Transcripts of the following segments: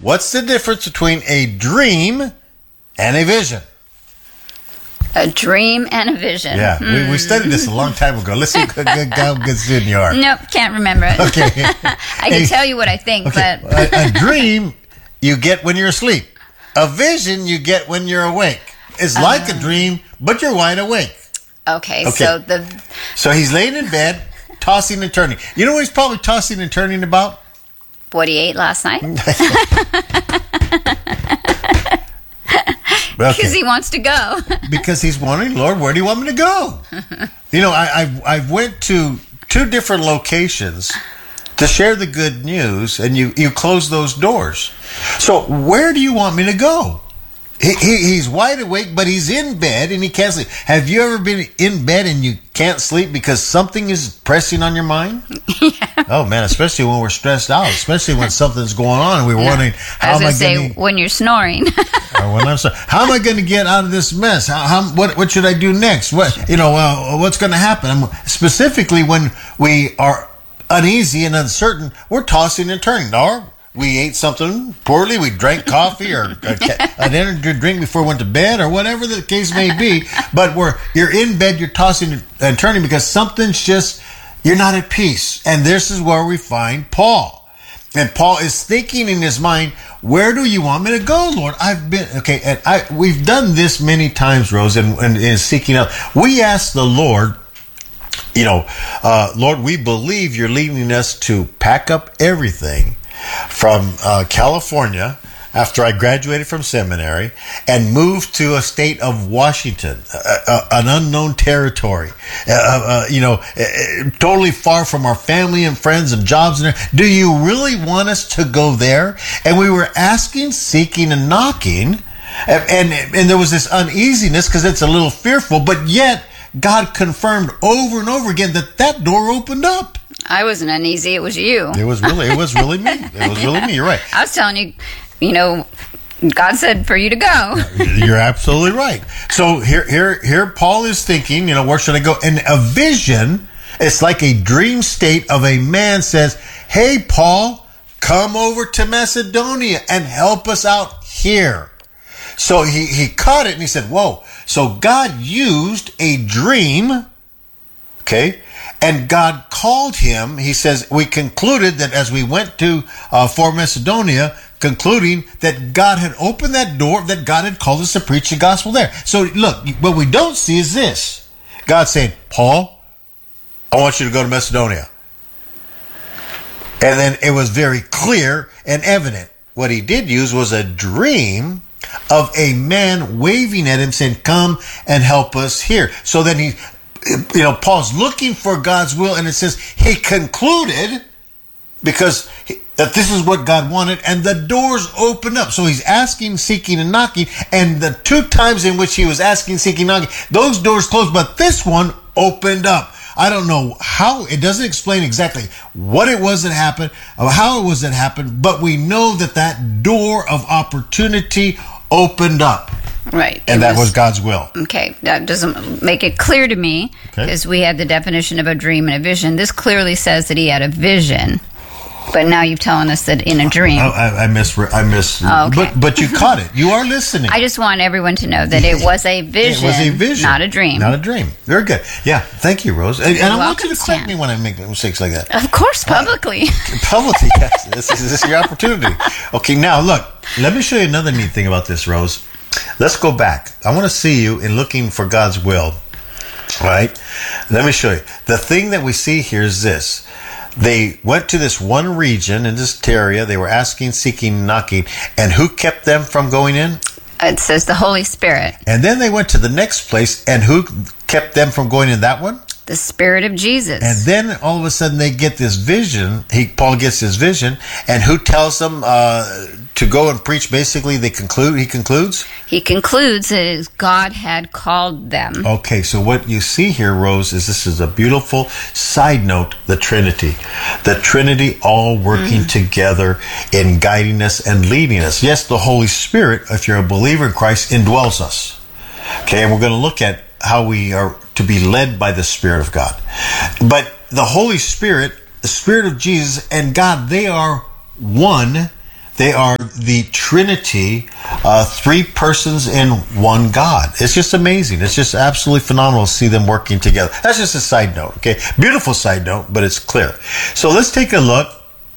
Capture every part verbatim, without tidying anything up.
what's the difference between a dream and a vision? A dream and a vision. Yeah, hmm. we, we studied this a long time ago. Let's see how good, how good student you are. Nope, can't remember it. Okay. I can a, tell you what I think, okay. but... a, a dream you get when you're asleep. A vision you get when you're awake. It's uh, like a dream, but you're wide awake. Okay, okay, so the... So he's laying in bed, tossing and turning. You know what he's probably tossing and turning about? What he ate last night? Because okay. he wants to go. Because he's wondering, Lord, where do you want me to go? You know, I, I I went to two different locations to share the good news, and you, you close those doors. So where do you want me to go? He, he He's wide awake, but he's in bed, and he can't sleep. Have you ever been in bed and you can't sleep because something is pressing on your mind? Yeah. Oh, man, especially when we're stressed out, especially when something's going on, and we're yeah. wondering, how I was am I say, going to... when you're snoring. Or when I'm so, how am I going to get out of this mess? How, how what what should I do next? What you know? Uh, what's going to happen? I'm, specifically, when we are uneasy and uncertain, we're tossing and turning. Or we ate something poorly, we drank coffee or a, an energy drink before we went to bed, or whatever the case may be. But we're you're in bed, you're tossing and turning because something's just you're not at peace. And this is where we find Paul. And Paul is thinking in his mind, where do you want me to go, Lord? I've been, okay, and I we've done this many times, Rose, and, and, and seeking out. We ask the Lord, you know, uh, Lord, we believe you're leading us to pack up everything from uh, California after I graduated from seminary and moved to a state of Washington, uh, uh, an unknown territory, uh, uh, you know, uh, totally far from our family and friends and jobs. And do you really want us to go there? And we were asking, seeking, and knocking, and and, and there was this uneasiness because it's a little fearful, but yet God confirmed over and over again that that door opened up. I wasn't uneasy. It was you. It was really, it was really me. It was really me. You're right. I was telling you. You know, God said for you to go. You're absolutely right. So here, here, here, Paul is thinking, you know, where should I go? And a vision, it's like a dream state of a man says, hey, Paul, come over to Macedonia and help us out here. So he, he caught it and he said, whoa. So God used a dream, okay, and God called him. He says, we concluded that as we went to uh, for Macedonia, concluding that God had opened that door, that God had called us to preach the gospel there. So look, what we don't see is this. God saying, Paul, I want you to go to Macedonia. And then it was very clear and evident. What he did use was a dream of a man waving at him saying, come and help us here. So then he, you know, Paul's looking for God's will, and it says he concluded because he, that this is what God wanted, and the doors opened up. So he's asking, seeking, and knocking, and the two times in which he was asking, seeking, knocking, those doors closed, but this one opened up. I don't know how, it doesn't explain exactly what it was that happened, or how it was that happened, but we know that that door of opportunity opened up. Right. And that was, was God's will. Okay. That doesn't make it clear to me, because okay. we had the definition of a dream and a vision. This clearly says that he had a vision. But now you're telling us that in a dream. I, I, I miss. I miss. Oh, okay. But but you caught it. You are listening. I just want everyone to know that it was a vision. It was a vision, not a dream. Not a dream. Very good. Yeah. Thank you, Rose. And, and I want you to correct Stan. me when I make mistakes like that. Of course, publicly. Uh, publicly. Yes. This is, this is your opportunity. Okay. Now look. Let me show you another neat thing about this, Rose. Let's go back. I want to see you in looking for God's will. All right. Let me show you. The thing that we see here is this. They went to this one region in this area. They were asking, seeking, knocking. And who kept them from going in? It says the Holy Spirit. And then they went to the next place. And who kept them from going in that one? The Spirit of Jesus. And then all of a sudden they get this vision. He, Paul gets his vision. And who tells them uh, to go and preach? Basically, they conclude. He concludes? He concludes that God had called them. Okay, so what you see here, Rose, is this is a beautiful side note, the Trinity. The Trinity all working mm. together in guiding us and leading us. Yes, the Holy Spirit, if you're a believer in Christ, indwells us. Okay, and we're going to look at how we are to be led by the Spirit of God. But the Holy Spirit, the Spirit of Jesus, and God, they are one. They are the Trinity, uh, three persons in one God. It's just amazing. It's just absolutely phenomenal to see them working together. That's just a side note, okay? Beautiful side note, but it's clear. So let's take a look.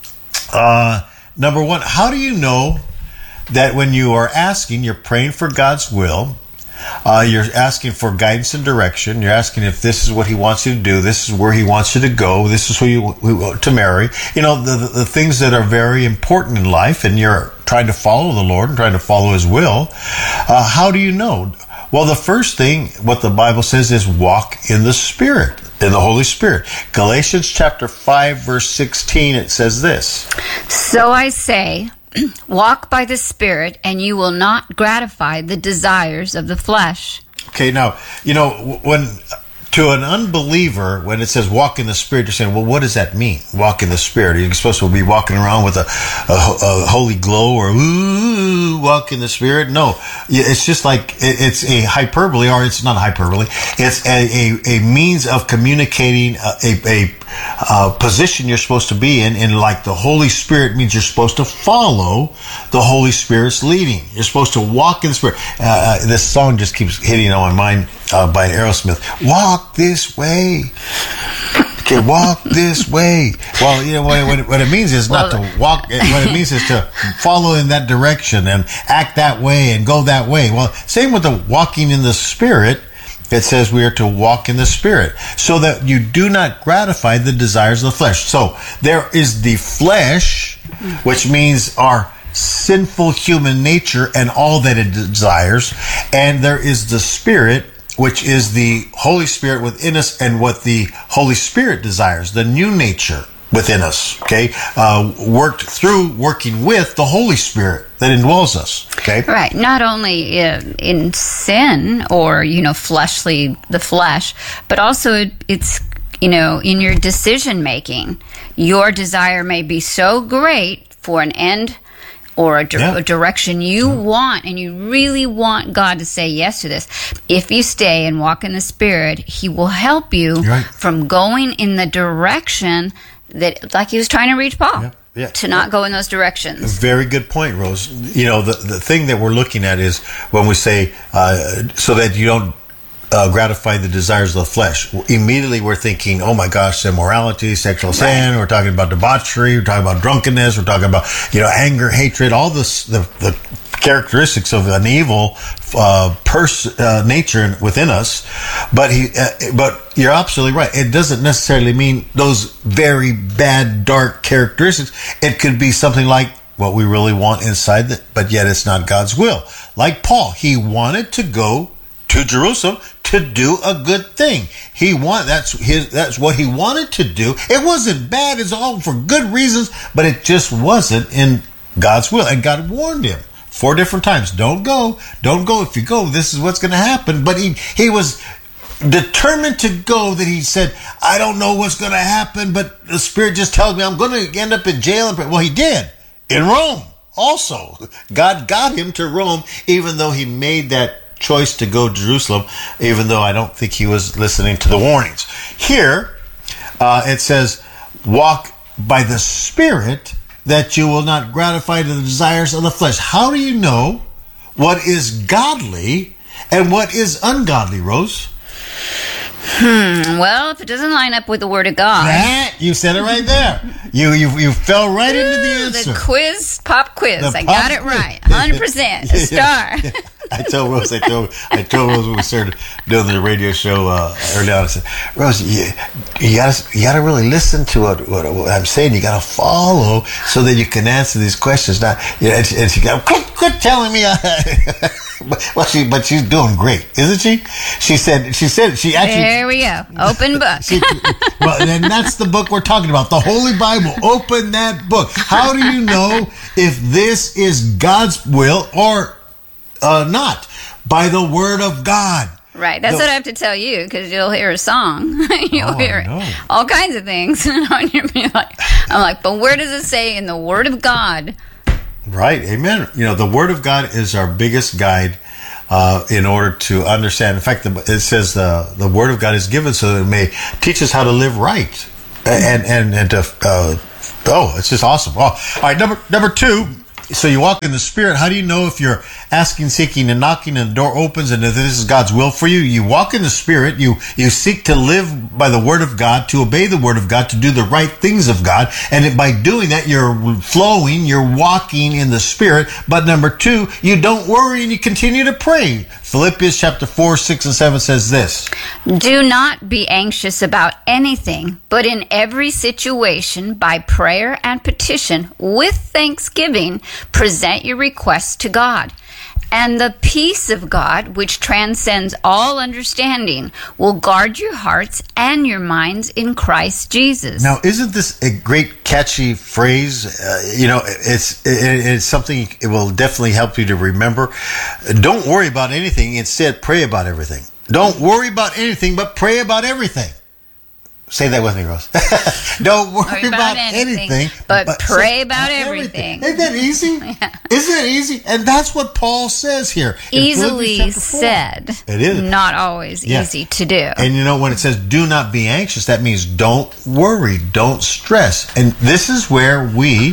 Uh, number one, how do you know that when you are asking, you're praying for God's will, Uh, you're asking for guidance and direction. You're asking if this is what he wants you to do. This is where he wants you to go. This is who you want to marry. You know, the, the, the things that are very important in life, and you're trying to follow the Lord and trying to follow his will. Uh, how do you know? Well, the first thing, what the Bible says, is walk in the Spirit, in the Holy Spirit. Galatians chapter five, verse sixteen, it says this. So I say, walk by the Spirit, and you will not gratify the desires of the flesh. Okay, now, you know, when to an unbeliever, when it says walk in the Spirit, you're saying, well, what does that mean? Walk in the Spirit. Are you supposed to be walking around with a, a, a holy glow or, ooh, walk in the Spirit? No, it's just like, it's a hyperbole, or it's not a hyperbole. It's a, a, a means of communicating a, a, a position you're supposed to be in. And like the Holy Spirit means you're supposed to follow the Holy Spirit's leading. You're supposed to walk in the Spirit. Uh, this song just keeps hitting on my mind. Uh, by Aerosmith. Walk this way. Okay, walk this way. Well, you know, what, what, it, what it means is not well, to walk. What it means is to follow in that direction and act that way and go that way. Well, same with the walking in the Spirit. It says we are to walk in the Spirit so that you do not gratify the desires of the flesh. So there is the flesh, which means our sinful human nature and all that it desires. And there is the Spirit, which is the Holy Spirit within us and what the Holy Spirit desires, the new nature within us, okay? Uh, worked through, working with the Holy Spirit that indwells us, okay? Right. Not only uh, in sin or, you know, fleshly, the flesh, but also it's, you know, in your decision making. Your desire may be so great for an end or a, di- yeah. a direction you yeah. want, and you really want God to say yes to this. If you stay and walk in the Spirit, he will help you right. from going in the direction that, like he was trying to reach Paul, yeah. Yeah. to not yeah. go in those directions. A very good point, Rose. You know, the, the thing that we're looking at is when we say, uh, so that you don't Uh, gratify the desires of the flesh. Immediately we're thinking, oh my gosh, immorality, sexual sin. Right. We're talking about debauchery. We're talking about drunkenness. We're talking about, you know, anger, hatred, all this, the, the characteristics of an evil uh, pers- uh, nature within us. But he, uh, but you're absolutely right. It doesn't necessarily mean those very bad, dark characteristics. It could be something like what we really want inside, the, but yet it's not God's will. Like Paul, he wanted to go to Jerusalem to do a good thing. He want that's his that's what he wanted to do. It wasn't bad, it's all for good reasons, but it just wasn't in God's will. And God warned him four different times. Don't go, don't go. If you go, this is what's gonna happen. But he he was determined to go, that he said, I don't know what's gonna happen, but the Spirit just tells me I'm gonna end up in jail. Well, he did in Rome also. God got him to Rome, even though he made that choice to go to Jerusalem, even though I don't think he was listening to the warnings. Here, uh, it says, walk by the Spirit that you will not gratify the desires of the flesh. How do you know what is godly and what is ungodly, Rose? Hmm. Well, if it doesn't line up with the Word of God, that, you said it right there. You you you fell right Ooh, into the answer. The quiz, pop quiz. The I pop got it right, hundred percent, a star. Yeah, yeah. I told Rose, I told, I told Rose when we started doing the radio show uh, early on, I said, Rose, you, you gotta, you gotta really listen to what, what, what I'm saying. You gotta follow so that you can answer these questions. Now, you know, and, she, and she got, quit, quit telling me. well, she, but she's doing great, isn't she? She said, she said, she actually. There we go. Open book. she, well, and that's the book we're talking about, the Holy Bible. Open that book. How do you know if this is God's will or Uh, not? By the Word of God. Right. That's the, what I have to tell you, because you'll hear a song. you'll oh, hear all kinds of things. And you'll be like, I'm like, but where does it say in the Word of God? Right. Amen. You know, the Word of God is our biggest guide uh, in order to understand. In fact, it says the, the Word of God is given so that it may teach us how to live right. And, and, and to, uh, oh, it's just awesome. Oh, all right. Number, number two. so you walk in the Spirit. How do you know if you're asking, seeking, and knocking, and the door opens, and if this is God's will for you? You walk in the Spirit. You you seek to live by the Word of God, to obey the Word of God, to do the right things of God, and by doing that, you're flowing, you're walking in the Spirit. But number two, you don't worry and you continue to pray. Philippians chapter four, six, and seven says this: Do not be anxious about anything, but in every situation, by prayer and petition, with thanksgiving, present your requests to God. And the peace of God, which transcends all understanding, will guard your hearts and your minds in Christ Jesus. Now, isn't this a great catchy phrase? Uh, you know, it's it, it's something it will definitely help you to remember. Don't worry about anything. Instead, pray about everything. Don't worry about anything, but pray about everything. Say that with me, Rose. Don't worry, worry about, about anything, anything but, but pray about everything. everything. Isn't that easy? Yeah. Isn't that easy? And that's what Paul says here. Easily said. It is. Not always yeah. easy to do. And you know, when it says do not be anxious, that means don't worry, don't stress. And this is where we,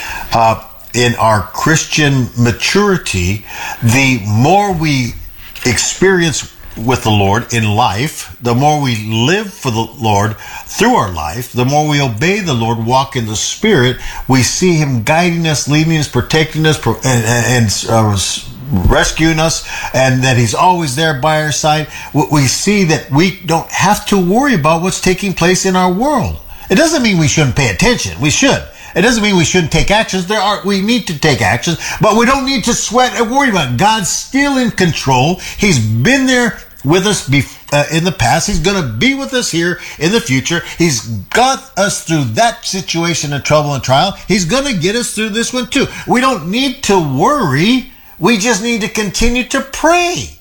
uh, in our Christian maturity, the more we experience with the Lord in life, the more we live for the Lord through our life, the more we obey the Lord, walk in the Spirit, we see Him guiding us, leading us, protecting us, and, and uh, rescuing us, and that He's always there by our side. We see that we don't have to worry about what's taking place in our world. It doesn't mean we shouldn't pay attention. We should. It doesn't mean we shouldn't take actions. There are, we need to take actions, but we don't need to sweat and worry about it. God's still in control. He's been there with us bef- uh, in the past. He's going to be with us here in the future. He's got us through that situation of trouble and trial. He's going to get us through this one too. We don't need to worry. We just need to continue to pray.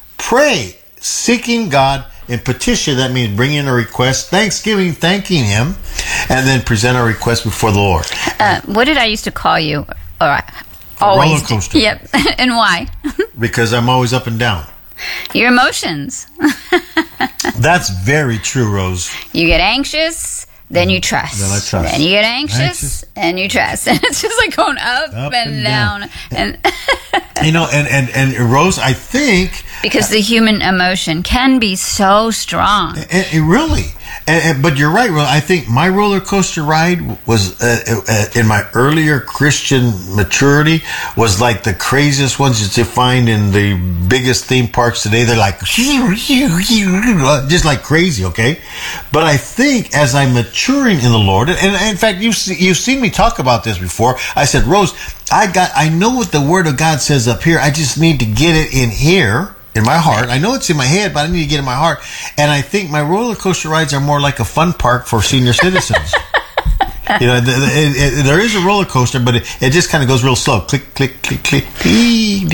Pray, seeking God in petition. That means bringing a request, thanksgiving, thanking Him, and then present our request before the Lord. Uh, what did I used to call you? All right. Always. Roller coaster. Yep. And why? Because I'm always up and down. Your emotions. That's very true, Rose. You get anxious, then you trust. Then I trust. Then you get anxious, anxious. and you trust. And it's just like going up, up and, and down. down. And you know, and, and, and Rose, I think... Because the human emotion can be so strong. It, it really... And, and, but you're right, Rose. I think my roller coaster ride was uh, uh, in my earlier Christian maturity was like the craziest ones that you find in the biggest theme parks today. They're like just like crazy, okay? But I think as I'm maturing in the Lord, and, and in fact, you've you've seen me talk about this before. I said, Rose, I got I know what the Word of God says up here. I just need to get it in here. In my heart. I know it's in my head, but I need to get in my heart. And I think my roller coaster rides are more like a fun park for senior citizens. You know, the, the, it, it, there is a roller coaster, but it, it just kind of goes real slow. Click, click, click, click. You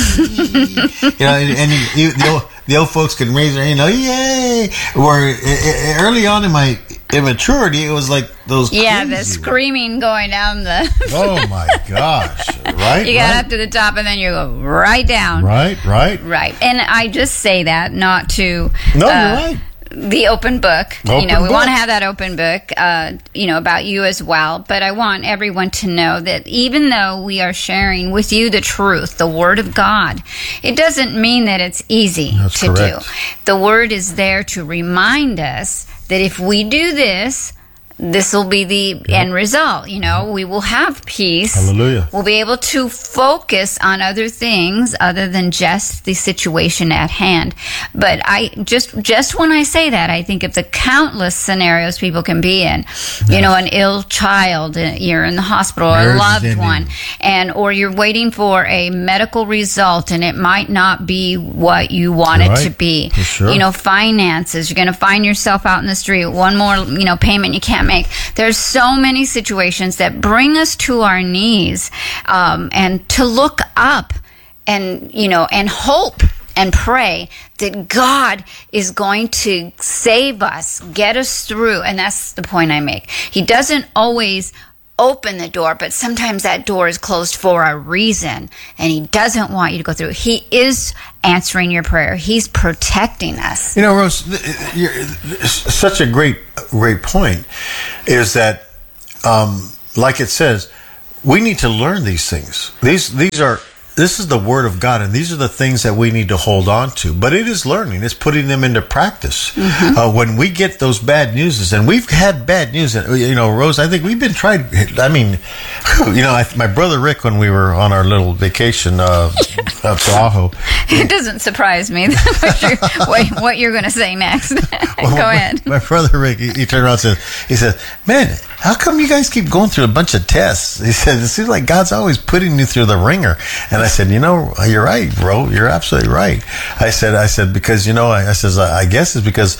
know, and, and you, you, the, old, the old folks can raise their hand, you know, yay! Where it, it, early on in my immaturity, it was like those yeah, the screaming ones. Going down the... Oh, my gosh. Right? You got right. up to the top, and then you go right down. Right, right. Right. And I just say that not to... No, uh, you're right. The open book. Open you know, we book. want to have that open book, uh, you know, about you as well. But I want everyone to know that even though we are sharing with you the truth, the Word of God, it doesn't mean that it's easy That's to correct. do. The Word is there to remind us that if we do this, this will be the yep. end result. You know, we will have peace. Hallelujah. We'll be able to focus on other things other than just the situation at hand. But I just, just when I say that, I think of the countless scenarios people can be in. Yes. You know, an ill child, you're in the hospital, or a loved one, and or you're waiting for a medical result, and it might not be what you want right. it to be. For sure. You know, finances. You're going to find yourself out in the street. One more, you know, payment you can't make. There's so many situations that bring us to our knees, um, and to look up and, you know, and hope and pray that God is going to save us, get us through. And that's the point I make. He doesn't always open the door, but sometimes that door is closed for a reason, and He doesn't want you to go through. He is answering your prayer. He's protecting us. You know, Rose, you're, such a great, great point is that, um, like it says, we need to learn these things. These these are this is the Word of God, and these are the things that we need to hold on to. But it is learning; it's putting them into practice. Mm-hmm. Uh, when we get those bad news, and we've had bad news, and you know, Rose, I think we've been tried. I mean, you know, I, my brother Rick, when we were on our little vacation uh, up to Oahu, it doesn't surprise me what you're, what, what you're going to say next. well, Go ahead. My, my brother Rick, he, he turned around and said, he said, "Man, how come you guys keep going through a bunch of tests?" He said, "It seems like God's always putting you through the ringer." And I said, "You know, you're right, bro. You're absolutely right." I said, "I said because you know, I, I says I guess it's because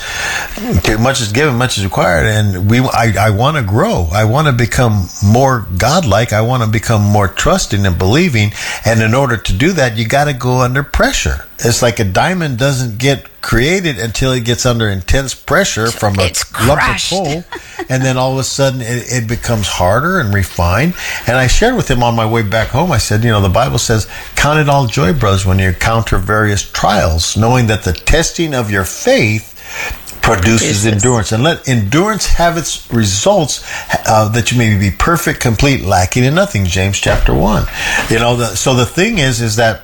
much is given, much is required, and we. I, I want to grow. I want to become more godlike. I want to become more trusting and believing. And in order to do that, you got to go under pressure. It's like a diamond doesn't get created until it gets under intense pressure from a It's lump of crushed. coal, and then all of a sudden it, it becomes harder and refined." And I shared with him on my way back home, I said, you know, the Bible says, "Count it all joy, brothers, when you encounter various trials, knowing that the testing of your faith produces endurance. And let endurance have its results, uh, that you may be perfect, complete, lacking in nothing." James chapter one. You know, the, so the thing is, is that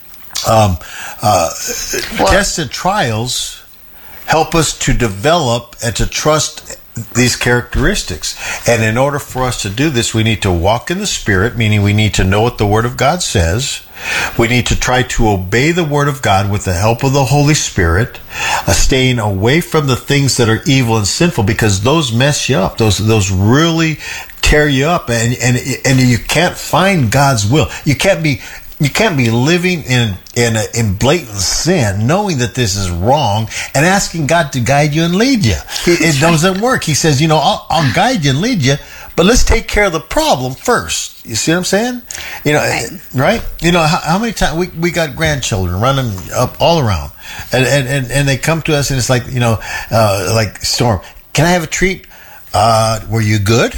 um, uh, Well- tests and trials help us to develop and to trust these characteristics. And in order for us to do this, we need to walk in the Spirit, meaning we need to know what the Word of God says. We need to try to obey the Word of God with the help of the Holy Spirit, uh, staying away from the things that are evil and sinful, because those mess you up. Those those really tear you up, and and and you can't find God's will. You can't be you can't be living in in a, in blatant sin, knowing that this is wrong, and asking God to guide you and lead you. It, it doesn't work. He says, you know, I'll, I'll guide you and lead you, but let's take care of the problem first. You see what I'm saying? You know, Right. right? You know, how, how many times we, we got grandchildren running up all around, and, and, and, and they come to us, and it's like, you know, uh, like, Storm, can I have a treat? Uh, were you good?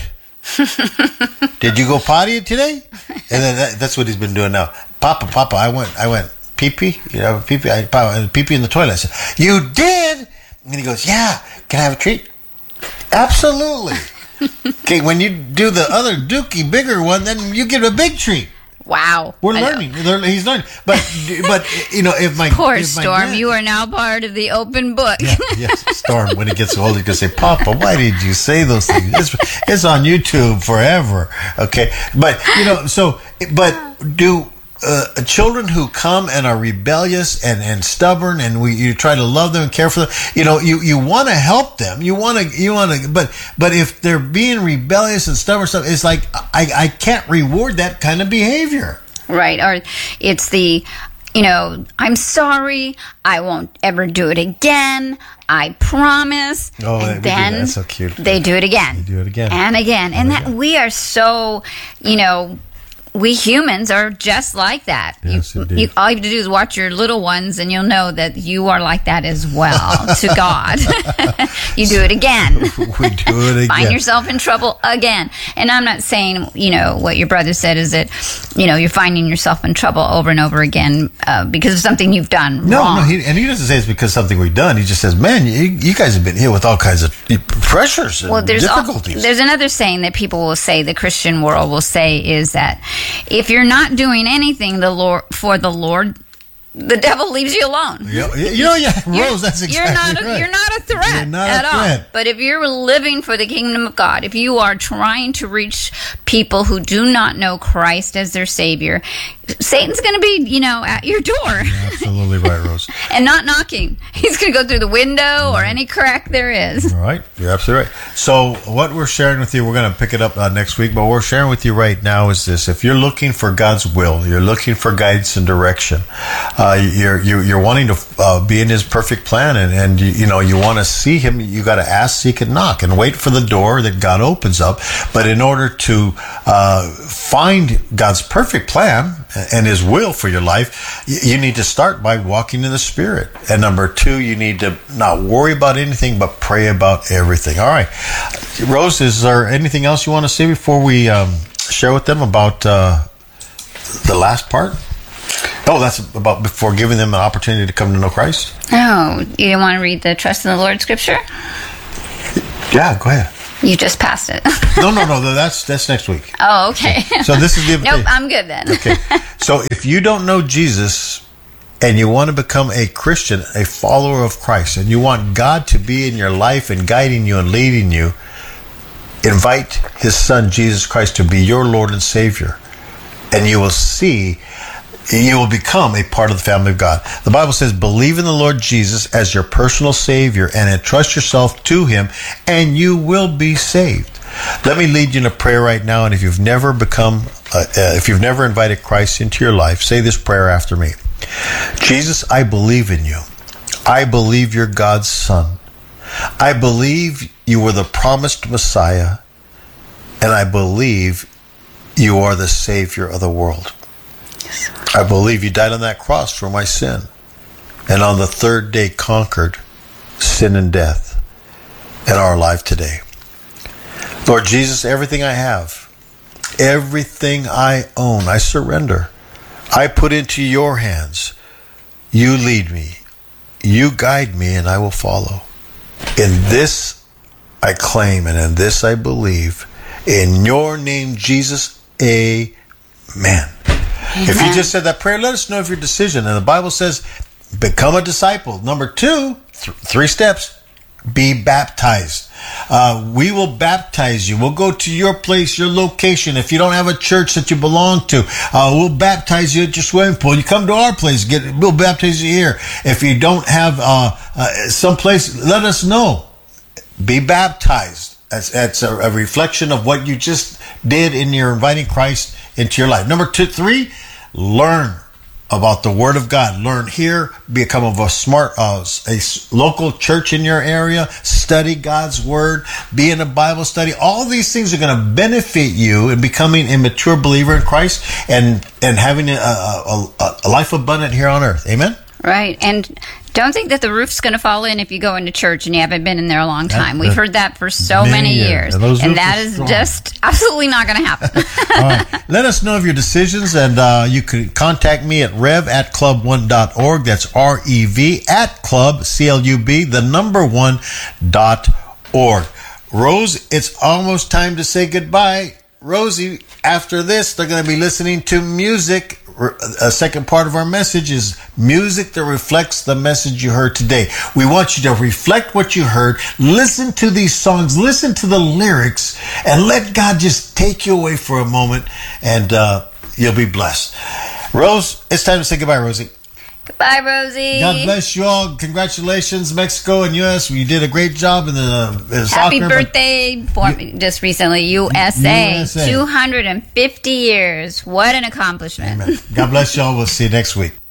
Did you go potty today? And then that, that's what he's been doing now. Papa, Papa, I went, I went pee pee. You know, pee pee. I pee pee in the toilet. I said, "You did?" And he goes, "Yeah. Can I have a treat?" Absolutely. Okay, when you do the other dookie bigger one, then you get a big treat. Wow. We're I know. learning. They're- He's learning. But but you know, if my Poor if my Storm, grand- you are now part of the open book. Yeah, yes, Storm. When he gets old, he can say, "Papa, why did you say those things?" It's, it's on YouTube forever. Okay, but you know, so but do uh, children who come and are rebellious and, and stubborn, and we you try to love them and care for them. You know, you, you want to help them. You want to you want to, but but if they're being rebellious and stubborn, stuff, it's like I I can't reward that kind of behavior. Right. Or it's the, you know, "I'm sorry, I won't ever do it again, I promise." Oh, we do and that. then That's so cute. they do it again. They do it again. And again. And Oh, that yeah. we are so, you know, we humans are just like that. Yes, you, indeed. you, all you have to do is watch your little ones, and you'll know that you are like that as well to God. You do it again. We do it again. Find yourself in trouble again. And I'm not saying, you know, what your brother said is that, you know, you're finding yourself in trouble over and over again uh, because of something you've done No, wrong. no, he, and he doesn't say it's because of something we've done. He just says, "Man, you, you guys have been hit with all kinds of pressures and Well, there's al- difficulties." there's another saying that people will say, the Christian world will say, is that if you're not doing anything the Lord for the Lord, the devil leaves you alone. Yeah, you know, yeah, You're- Rose, that's exactly you're not a, right. You're not a threat You're not a at all. threat. But if you're living for the kingdom of God, if you are trying to reach people who do not know Christ as their Savior, Satan's going to be, you know, at your door Absolutely right, Rose. and not knocking. He's going to go through the window or any crack there is. All right, you're absolutely right. So, what we're sharing with you, we're going to pick it up uh, next week, but what we're sharing with you right now is this: if you're looking for God's will, you're looking for guidance and direction, uh, you're you, you're wanting to uh, be in His perfect plan, and, and you, you know you want to see Him, you got to ask, seek, and knock, and wait for the door that God opens up. But in order to uh, find God's perfect plan and His will for your life, you, you need to start by walking in the Spirit. And number two, you need to not worry about anything, but pray about everything. All right, Rose, is there anything else you want to say before we um, share with them about uh, the last part? Oh, that's about before giving them an opportunity to come to know Christ? Oh, you want to read the Trust in the Lord scripture? Yeah, go ahead. You just passed it. No, no, no. That's that's next week. Oh, okay. So this is the invitation. Nope, I'm good then. Okay. So if you don't know Jesus and you want to become a Christian, a follower of Christ, and you want God to be in your life and guiding you and leading you, invite his son, Jesus Christ, to be your Lord and Savior. And you will see, you will become a part of the family of God. The Bible says, believe in the Lord Jesus as your personal Savior and entrust yourself to him, and you will be saved. Let me lead you in a prayer right now. And if you've never become, uh, uh, if you've never invited Christ into your life, say this prayer after me. Jesus, I believe in you. I believe you're God's son. I believe you were the promised Messiah, and I believe you are the Savior of the world. I believe you died on that cross for my sin, and on the third day conquered sin and death and are alive today. Lord Jesus, everything I have, everything I own, I surrender. I put into your hands. You lead me. You guide me, and I will follow. In this I claim, and in this I believe. In your name, Jesus, amen. Amen. If you just said that prayer, let us know of your decision. And the Bible says, become a disciple. Number two, th- three steps. Be baptized. Uh, we will baptize you. We'll go to your place, your location. If you don't have a church that you belong to, uh, we'll baptize you at your swimming pool. You come to our place, get we'll baptize you here. If you don't have uh, uh, some place, let us know. Be baptized. That's, that's a, a reflection of what you just did in your inviting Christ into your life. Number two, three, learn about the Word of God. Learn here, become of a smart, uh, a local church in your area, study God's Word, be in a Bible study. All these things are going to benefit you in becoming a mature believer in Christ and, and having a, a, a, a life abundant here on earth. Amen? Right. And don't think that the roof's going to fall in if you go into church and you haven't been in there a long time. We've heard that for so many, many years. years. And, and that is strong. Just absolutely not going to happen. All right. Let us know of your decisions, and uh, you can contact me at rev at club one dot org. That's R E V at club, C L U B, the number one dot org. Rose, it's almost time to say goodbye. Rosie, after this, they're going to be listening to music. A second part of our message is music that reflects the message you heard today. We want you to reflect what you heard, listen to these songs, listen to the lyrics, and let God just take you away for a moment, and uh, you'll be blessed. Rose, it's time to say goodbye, Rosie. Goodbye, Rosie. God bless you all. Congratulations, Mexico and U S You did a great job in the, in the Happy soccer. birthday for me just recently, U S A. U S A. two hundred fifty years. What an accomplishment. Amen. God bless you all. We'll see you next week.